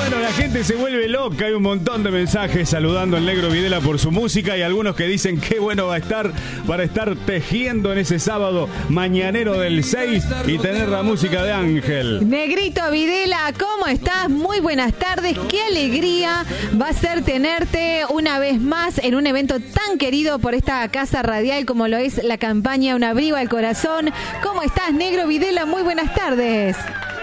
Bueno, la gente se vuelve loca. Hay un montón de mensajes saludando al Negro Videla por su música y algunos que dicen qué bueno va a estar para estar tejiendo en ese sábado mañanero del 6 y tener la música de Ángel. Negrito Videla, ¿cómo estás? Muy buenas tardes. Qué alegría va a ser tenerte una vez más en un evento tan querido por esta casa radial como lo es la campaña Un Abrigo al Corazón. ¿Cómo estás, Negro Videla? Muy buenas tardes.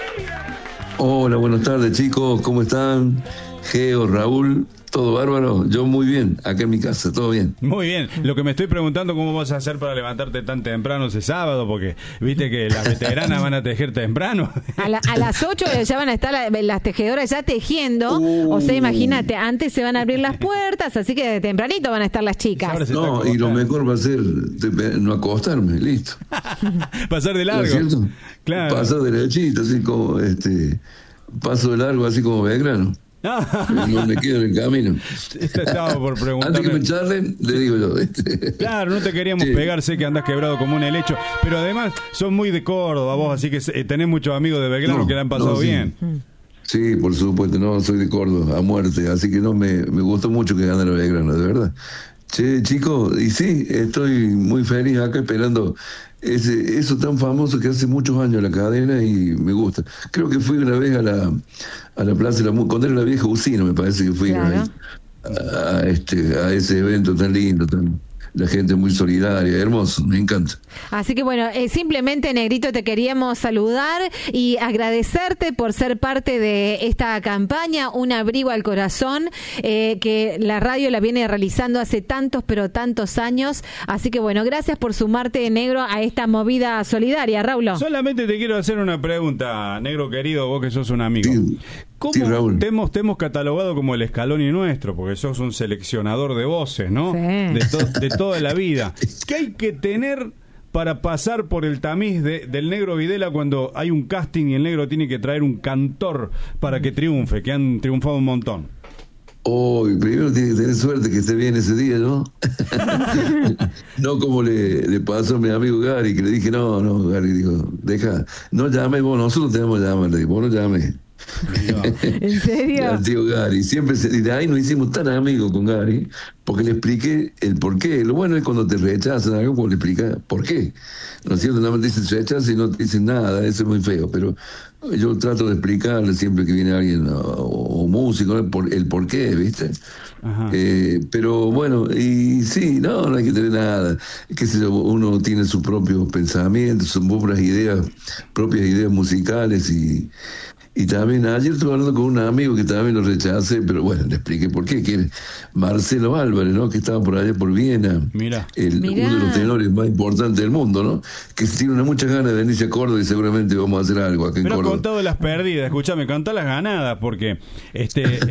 Hola, buenas tardes, chicos. ¿Cómo están? Geo, Raúl, ¿todo bárbaro? Yo muy bien, acá en mi casa, todo bien. Muy bien. Lo que me estoy preguntando, ¿cómo vas a hacer para levantarte tan temprano ese sábado? Porque viste que las veteranas van a tejer temprano. A las 8 ya van a estar las tejedoras ya tejiendo. O sea, imagínate, antes se van a abrir las puertas, así que de tempranito van a estar las chicas. No, y lo mejor va a ser no acostarme, listo. Pasar de largo. ¿No es cierto? Claro. Pasar derechito, así como paso de largo, así como Belgrano. No me quedo en el camino. Estaba por preguntarme. Antes que me charlen, le digo yo. Claro, no te queríamos pegar, sé que andás quebrado como un helecho, pero además sos muy de Córdoba vos, así que tenés muchos amigos de Belgrano que la han pasado bien. Sí, por supuesto, no, soy de Córdoba, a muerte, así que no me gustó mucho que ganara Belgrano, de verdad. Che, chicos, y sí, estoy muy feliz acá esperando eso tan famoso que hace muchos años la cadena y me gusta. Creo que fui una vez a la Plaza de la Música, cuando era la vieja usina, me parece que fui claro. a ese evento tan lindo, la gente muy solidaria, hermoso, me encanta. Así que bueno, simplemente, Negrito, te queríamos saludar y agradecerte por ser parte de esta campaña Un Abrigo al Corazón, que la radio la viene realizando hace tantos, pero tantos años. Así que bueno, gracias por sumarte, Negro, a esta movida solidaria, Raúl. Solamente te quiero hacer una pregunta, Negro querido, vos que sos un amigo. Sí. ¿Cómo Raúl. te hemos catalogado como el Scaloni nuestro? Porque sos un seleccionador de voces, ¿no? Sí. De toda la vida. ¿Qué hay que tener para pasar por el tamiz del Negro Videla cuando hay un casting y el Negro tiene que traer un cantor para que triunfe, que han triunfado un montón? Primero tiene que tener suerte que esté bien ese día, ¿no? No como le pasó a mi amigo Gary, que le dije, no, Gary, dijo, no llames vos, nosotros tenemos que llamar, vos no llames. ¿En serio? El tío Gary, siempre de ahí nos hicimos tan amigos con Gary, porque le expliqué el por qué. Lo bueno es cuando te rechazan algo, pues le explica por qué. ¿No es cierto? Nada más te dicen rechazo y no te dicen nada, eso es muy feo, pero yo trato de explicarle siempre que viene alguien o músico, el por qué, ¿viste? Pero bueno, y sí, no hay que tener nada. Qué sé yo, uno tiene sus propios pensamientos, sus propias ideas musicales y también ayer estuve hablando con un amigo que también lo rechacé, pero bueno, le expliqué por qué, que Marcelo Álvarez, ¿no? Que estaba por allá por Viena. Mira. Uno de los tenores más importantes del mundo, ¿no? Que tiene muchas ganas de venirse a Córdoba y seguramente vamos a hacer algo acá en Córdoba. Pero con todas las pérdidas, escúchame, contá las ganadas, porque